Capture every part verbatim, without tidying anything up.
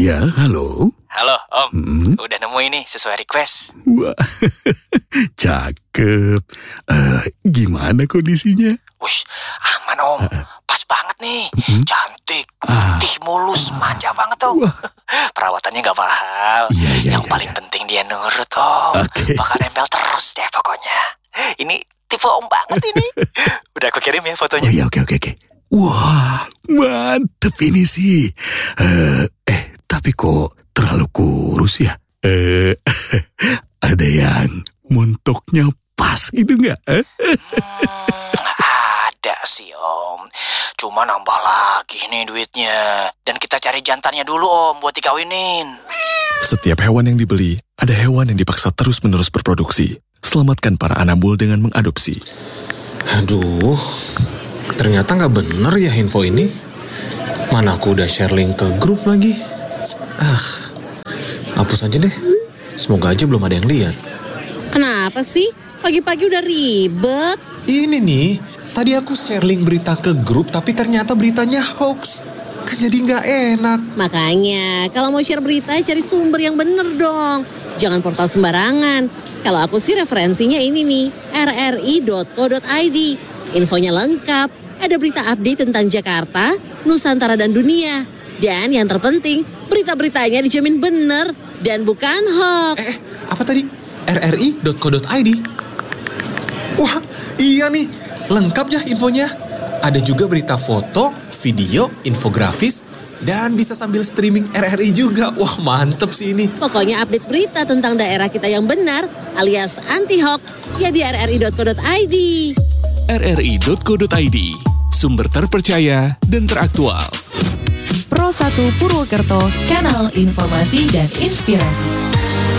Ya, halo. Halo, Om. Hmm? Udah nemu ini sesuai request. Wah, cakep. Eh, gimana kondisinya? Wush, aman, Om. Pas banget nih. Hmm? Cantik, putih, mulus, manja banget, Om. Wah. Perawatannya gak mahal. Iya, iya, Yang iya, paling iya. penting dia nurut, Om. Oke. Bakal nempel terus deh pokoknya. Ini tipe Om banget ini. Udah aku kirim ya Oh fotonya. iya, oke, oke, oke. Wah, mantep ini sih. Eh, eh, tapi kok terlalu kurus ya? Eh, ada yang montoknya pas gitu nggak? Eh? Hmm, ada sih, Om. Cuma nambah lagi nih duitnya. Dan kita cari jantannya dulu, Om, buat dikawinin. Setiap hewan yang dibeli, ada hewan yang dipaksa terus-menerus berproduksi. Selamatkan para anabul dengan mengadopsi. Aduh, ternyata nggak bener ya info ini. Mana aku udah share link ke grup lagi. Ah, hapus aja deh. Semoga aja belum ada yang lihat. Kenapa sih? Pagi-pagi udah ribet. Ini nih, tadi aku share link berita ke grup tapi ternyata beritanya hoax. Kan jadi nggak enak. Makanya, kalau mau share berita, cari sumber yang bener dong. Jangan portal sembarangan. Kalau aku sih referensinya ini nih, r r i dot co dot i d. Infonya lengkap, ada berita update tentang Jakarta, Nusantara dan dunia. Dan yang terpenting, berita-beritanya dijamin bener dan bukan hoax. Eh, eh, apa tadi? r r i dot co dot i d. Wah, iya nih, lengkap ya infonya. Ada juga berita foto, video, infografis, dan bisa sambil streaming R R I juga. Wah, mantep sih ini. Pokoknya update berita tentang daerah kita yang benar alias anti-hoax ya di r r i dot co dot i d. r r i dot co dot i d, sumber terpercaya dan teraktual. Pro satu Purwokerto, kanal informasi dan inspirasi.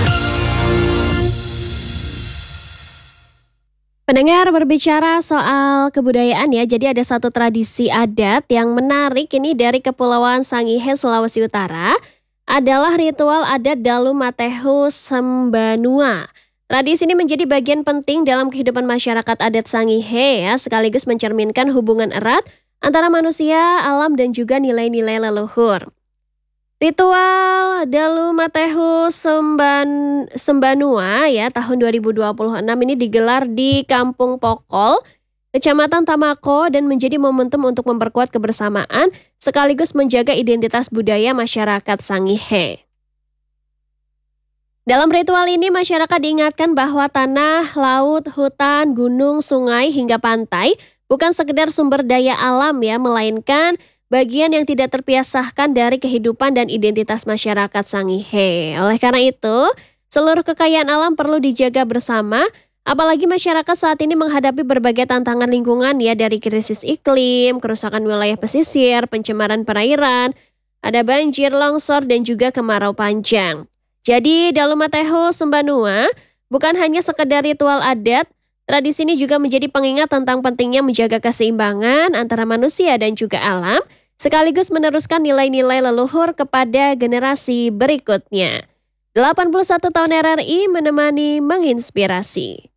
Pendengar, berbicara soal kebudayaan ya, jadi ada satu tradisi adat yang menarik ini dari Kepulauan Sangihe, Sulawesi Utara, adalah ritual adat Dalu Matehu Sembanua. Tradisi ini menjadi bagian penting dalam kehidupan masyarakat adat Sangihe ya, sekaligus mencerminkan hubungan erat antara manusia, alam, dan juga nilai-nilai leluhur. Ritual Dalu Matehu Semban, Sembanua ya tahun dua ribu dua puluh enam ini digelar di Kampung Pokol, Kecamatan Tamako, dan menjadi momentum untuk memperkuat kebersamaan sekaligus menjaga identitas budaya masyarakat Sangihe. Dalam ritual ini masyarakat diingatkan bahwa tanah, laut, hutan, gunung, sungai hingga pantai bukan sekedar sumber daya alam ya, melainkan bagian yang tidak terpisahkan dari kehidupan dan identitas masyarakat Sangihe. Oleh karena itu, seluruh kekayaan alam perlu dijaga bersama, apalagi masyarakat saat ini menghadapi berbagai tantangan lingkungan ya, dari krisis iklim, kerusakan wilayah pesisir, pencemaran perairan, ada banjir, longsor, dan juga kemarau panjang. Jadi, Dalu Matehu Sembanua bukan hanya sekedar ritual adat, tradisi ini juga menjadi pengingat tentang pentingnya menjaga keseimbangan antara manusia dan juga alam, sekaligus meneruskan nilai-nilai leluhur kepada generasi berikutnya. delapan puluh satu tahun R R I menemani menginspirasi.